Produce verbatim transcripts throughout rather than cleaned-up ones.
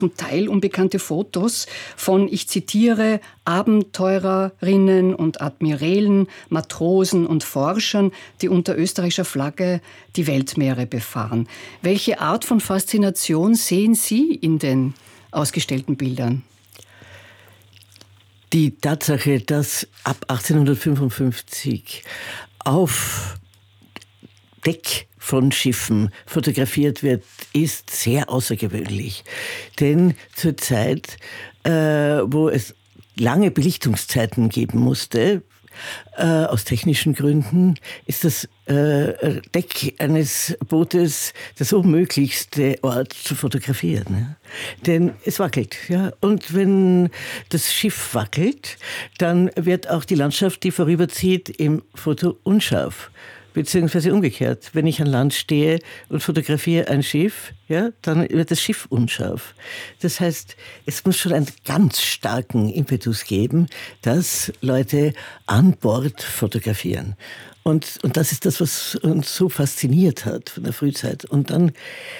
zum Teil unbekannte Fotos von, ich zitiere, Abenteurerinnen und Admirälen, Matrosen und Forschern, die unter österreichischer Flagge die Weltmeere befahren. Welche Art von Faszination sehen Sie in den ausgestellten Bildern? Die Tatsache, dass ab achtzehnhundertfünfundfünfzig auf Deck von Schiffen fotografiert wird, ist sehr außergewöhnlich. Denn zur Zeit, äh, wo es lange Belichtungszeiten geben musste, äh, aus technischen Gründen, ist das äh, Deck eines Bootes das unmöglichste Ort zu fotografieren. Ja? Denn es wackelt. Ja? Und wenn das Schiff wackelt, dann wird auch die Landschaft, die vorüberzieht, im Foto unscharf. Beziehungsweise umgekehrt. Wenn ich an Land stehe und fotografiere ein Schiff, ja, dann wird das Schiff unscharf. Das heißt, es muss schon einen ganz starken Impetus geben, dass Leute an Bord fotografieren. Und, und das ist das, was uns so fasziniert hat von der Frühzeit. Und dann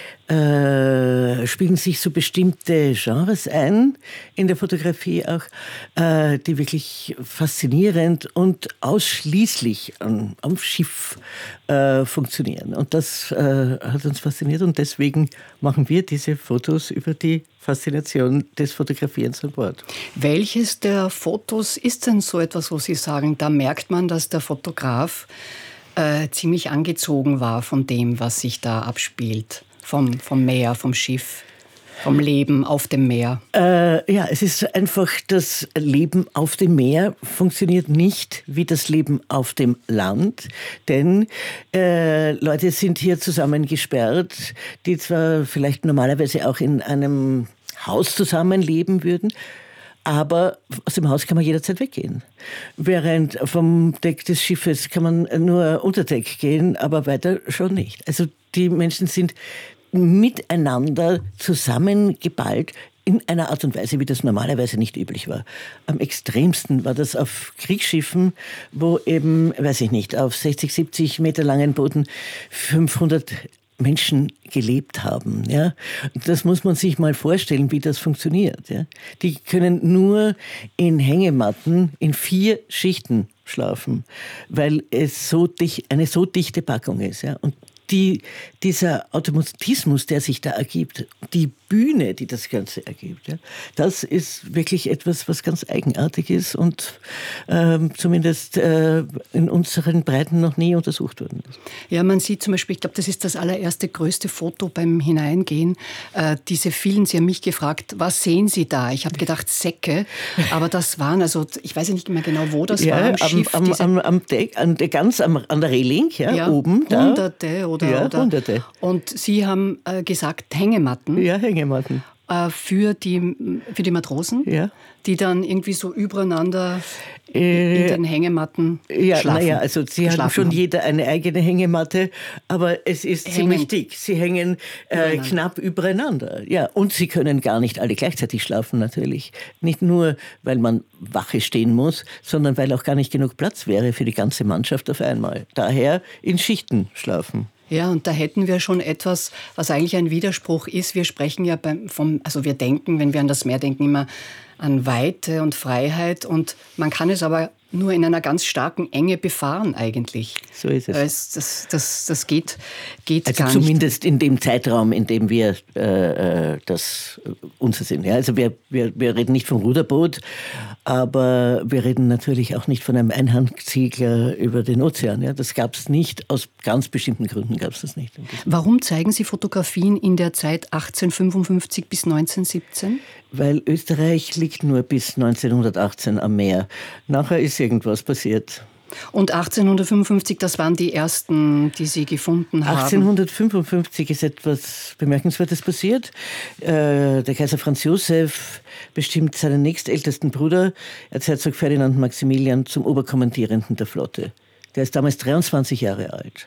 äh, spielen sich so bestimmte Genres ein in der Fotografie auch, äh, die wirklich faszinierend und ausschließlich am, am Schiff äh, funktionieren. Und das äh, hat uns fasziniert und deswegen machen wir diese Fotos über die Faszination des Fotografierens an Bord. Welches der Fotos ist denn so etwas, wo Sie sagen, da merkt man, dass der Fotograf äh, ziemlich angezogen war von dem, was sich da abspielt? Vom, vom Meer, vom Schiff, vom Leben auf dem Meer. Äh, ja, es ist einfach, das Leben auf dem Meer funktioniert nicht wie das Leben auf dem Land, denn äh, Leute sind hier zusammengesperrt, die zwar vielleicht normalerweise auch in einem Haus zusammenleben würden, aber aus dem Haus kann man jederzeit weggehen. Während vom Deck des Schiffes kann man nur unter Deck gehen, aber weiter schon nicht. Also die Menschen sind miteinander zusammengeballt in einer Art und Weise, wie das normalerweise nicht üblich war. Am extremsten war das auf Kriegsschiffen, wo eben, weiß ich nicht, auf sechzig, siebzig Meter langen Booten fünfhundert Menschen gelebt haben. Ja? Das muss man sich mal vorstellen, wie das funktioniert. Ja? Die können nur in Hängematten in vier Schichten schlafen, weil es so dicht, eine so dichte Packung ist. Ja? Und die, dieser Automatismus, der sich da ergibt, die Bühne, die das Ganze ergibt, ja, das ist wirklich etwas, was ganz eigenartig ist und ähm, zumindest äh, in unseren Breiten noch nie untersucht worden ist. Ja, man sieht zum Beispiel, ich glaube, das ist das allererste größte Foto beim Hineingehen, äh, diese vielen, Sie haben mich gefragt, was sehen Sie da? Ich habe gedacht, Säcke, aber das waren, also ich weiß ja nicht mehr genau, wo das ja, war, am, am Schiff. Am, am, am Deck, an der, ganz am, an der Reling, ja, ja, oben. Da. Hunderte oder, ja, oder. Hunderte. Und Sie haben äh, gesagt, Hängematten. Ja, Hängematten. Äh, für, die, für die Matrosen, ja. die dann irgendwie so übereinander äh, in den Hängematten ja, schlafen. Naja, also sie haben schon haben. jeder eine eigene Hängematte, aber es ist hängen. ziemlich dick. Sie hängen äh, knapp übereinander. Ja, und sie können gar nicht alle gleichzeitig schlafen, natürlich. Nicht nur, weil man Wache stehen muss, sondern weil auch gar nicht genug Platz wäre für die ganze Mannschaft auf einmal. Daher in Schichten schlafen. Ja, und da hätten wir schon etwas, was eigentlich ein Widerspruch ist. Wir sprechen ja beim, vom, also wir denken, wenn wir an das Meer denken, immer an Weite und Freiheit. Und man kann es aber nur in einer ganz starken Enge befahren eigentlich. So ist es. es das, das, das geht, geht also gar nicht. Zumindest in dem Zeitraum, in dem wir äh, das unser sind. Ja, also wir, wir, wir reden nicht vom Ruderboot, aber wir reden natürlich auch nicht von einem Einhandsegler über den Ozean. Ja, das gab es nicht, aus ganz bestimmten Gründen gab es das nicht. Warum zeigen Sie Fotografien in der Zeit achtzehnhundertfünfundfünfzig bis neunzehnhundertsiebzehn? Weil Österreich liegt nur bis neunzehnhundertachtzehn am Meer. Nachher ist irgendwas passiert. Und achtzehnhundertfünfundfünfzig, das waren die ersten, die Sie gefunden haben? achtzehnhundertfünfundfünfzig ist etwas Bemerkenswertes passiert. Äh, der Kaiser Franz Josef bestimmt seinen nächstältesten Bruder, Erzherzog Ferdinand Maximilian, zum Oberkommandierenden der Flotte. Der ist damals dreiundzwanzig Jahre alt.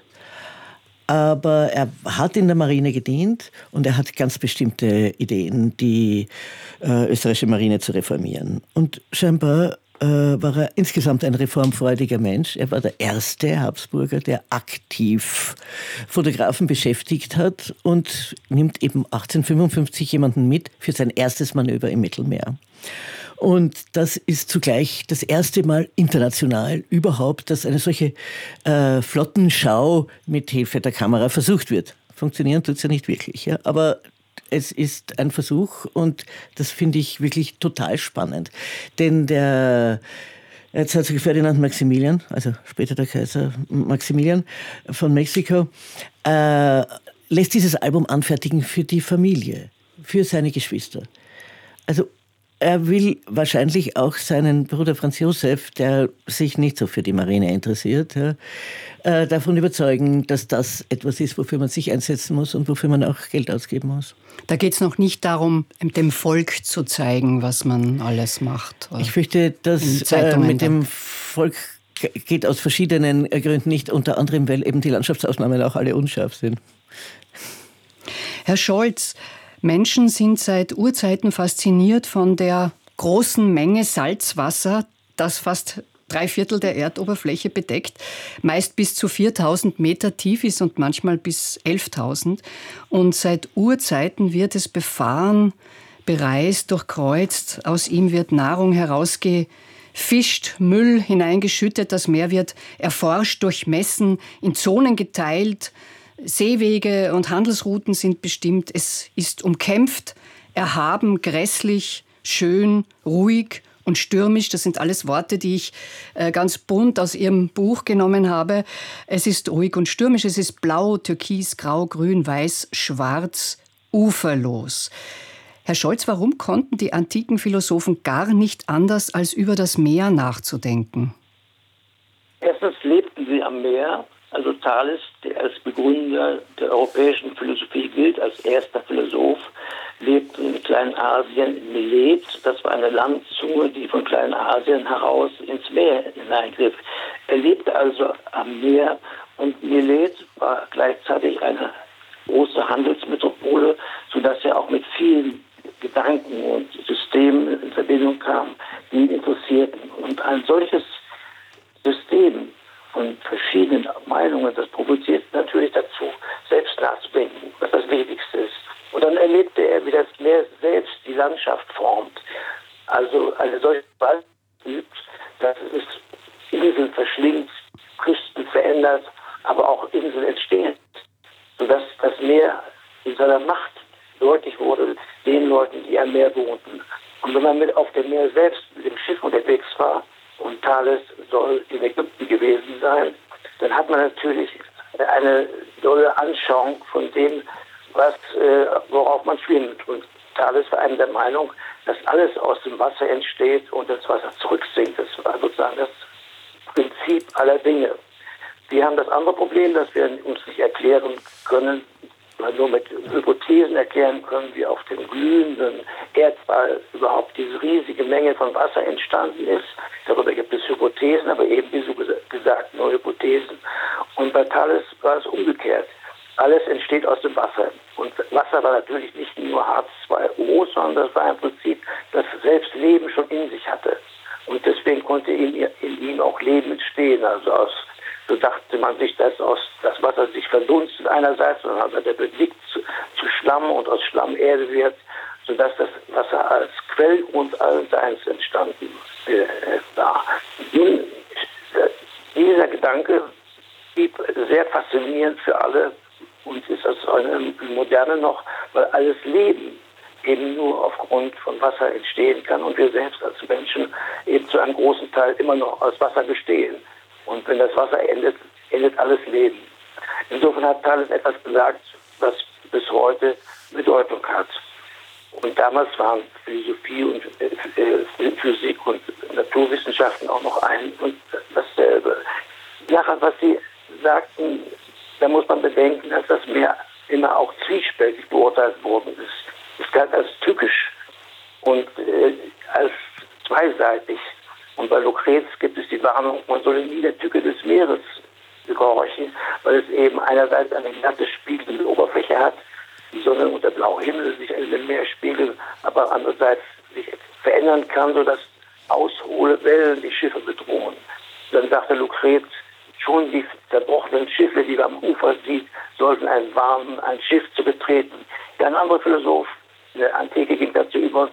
Aber er hat in der Marine gedient und er hat ganz bestimmte Ideen, die äh, österreichische Marine zu reformieren. Und scheinbar äh, war er insgesamt ein reformfreudiger Mensch. Er war der erste Habsburger, der aktiv Fotografen beschäftigt hat und nimmt eben achtzehnhundertfünfundfünfzig jemanden mit für sein erstes Manöver im Mittelmeer. Und das ist zugleich das erste Mal international überhaupt, dass eine solche äh, Flottenschau mit Hilfe der Kamera versucht wird. Funktionieren tut es ja nicht wirklich, ja? Aber es ist ein Versuch und das finde ich wirklich total spannend. Denn der Herzog Ferdinand Maximilian, also später der Kaiser Maximilian von Mexiko, äh, lässt dieses Album anfertigen für die Familie, für seine Geschwister. Also er will wahrscheinlich auch seinen Bruder Franz Josef, der sich nicht so für die Marine interessiert, ja, äh, davon überzeugen, dass das etwas ist, wofür man sich einsetzen muss und wofür man auch Geld ausgeben muss. Da geht es noch nicht darum, dem Volk zu zeigen, was man alles macht. Ich fürchte, dass äh, mit dem Volk geht aus verschiedenen Gründen nicht, unter anderem, weil eben die Landschaftsaufnahmen auch alle unscharf sind. Herr Scholz, Menschen sind seit Urzeiten fasziniert von der großen Menge Salzwasser, das fast drei Viertel der Erdoberfläche bedeckt, meist bis zu viertausend Meter tief ist und manchmal bis elftausend. Und seit Urzeiten wird es befahren, bereist, durchkreuzt. Aus ihm wird Nahrung herausgefischt, Müll hineingeschüttet. Das Meer wird erforscht, durchmessen, in Zonen geteilt. Seewege und Handelsrouten sind bestimmt. Es ist umkämpft, erhaben, grässlich, schön, ruhig und stürmisch. Das sind alles Worte, die ich äh, ganz bunt aus Ihrem Buch genommen habe. Es ist ruhig und stürmisch. Es ist blau, türkis, grau, grün, weiß, schwarz, uferlos. Herr Scholz, warum konnten die antiken Philosophen gar nicht anders, als über das Meer nachzudenken? Erstens lebten sie am Meer. Also Thales, der als Begründer der europäischen Philosophie gilt, als erster Philosoph, lebte in Kleinasien, in Milet. Das war eine Landzunge, die von Kleinasien heraus ins Meer hineingriff. Er lebte also am Meer und Milet war gleichzeitig eine große Handelsmetropole, sodass er auch mit vielen Gedanken und Systemen in Verbindung kam, die ihn interessierten. Und ein solches System von verschiedenen Meinungen, das provoziert natürlich dazu, selbst nachzudenken, was das Wichtigste ist. Und dann erlebte er, wie das Meer selbst die Landschaft formt. Also eine solche Gewalt übt, dass es Inseln verschlingt, Küsten verändert, aber auch Inseln entstehen, sodass das Meer in seiner Macht deutlich wurde den Leuten, die am Meer wohnten. Und wenn man mit auf dem Meer selbst mit dem Schiff unterwegs war, und Thales soll in Ägypten gewesen sein, dann hat man natürlich eine dolle Anschauung von dem, was, äh, worauf man schwimmt. Und Thales war einer der Meinung, dass alles aus dem Wasser entsteht und das Wasser zurücksinkt. Das war sozusagen das Prinzip aller Dinge. Wir haben das andere Problem, dass wir uns nicht erklären können, weil nur mit Hypothesen erklären können, wie auf dem glühenden Erdball überhaupt diese riesige Menge von Wasser entstanden ist. Darüber gibt es Hypothesen, aber eben, wie so gesagt, nur Hypothesen. Und bei Thales war es umgekehrt. Alles entsteht aus dem Wasser. Und Wasser war natürlich nicht nur H zwei O, sondern das war im Prinzip, das selbst Leben schon in sich hatte. Und deswegen konnte in, in ihm auch Leben entstehen. Also aus So dachte man sich, dass aus das Wasser sich verdunstet einerseits, und dann der bewegt zu, zu Schlamm und aus Schlamm Erde wird, sodass das Wasser als Quellgrund allen Seins entstanden äh, war. Nun, äh, dieser Gedanke blieb sehr faszinierend für alle und ist als eine Moderne noch, weil alles Leben eben nur aufgrund von Wasser entstehen kann und wir selbst als Menschen eben zu einem großen Teil immer noch aus Wasser bestehen. Und wenn das Wasser endet, endet alles Leben. Insofern hat Thales etwas gesagt, was bis heute Bedeutung hat. Und damals waren Philosophie und äh, Physik und Naturwissenschaften auch noch ein und dasselbe. Sache, was Sie sagten, da muss man bedenken, dass das Meer immer auch zwiespältig beurteilt worden ist. Es galt als tückisch und äh, als zweiseitig. Und bei Lucrez gibt es die Warnung, man solle nie der Tücke des Meeres gehorchen, weil es eben einerseits eine glatte, spiegelnde Oberfläche hat, die Sonne und der blaue Himmel sich in dem Meer spiegeln, aber andererseits sich verändern kann, sodass aushohle Wellen die Schiffe bedrohen. Dann sagte Lucret, schon die zerbrochenen Schiffe, die man am Ufer sieht, sollten einen warnen, ein Schiff zu betreten. Ja, ein anderer Philosoph in der Antike ging dazu über,